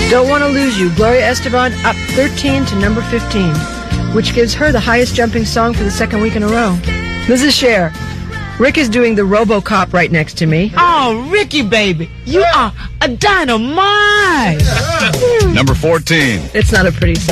Don't Want to Lose You, Gloria Estefan up 13 to number 15, which gives her the highest jumping song for the second week in a row. This is Cher. Rick is doing the RoboCop right next to me. Oh, Ricky, baby, you are a dynamite. Number 14. It's not a pretty song.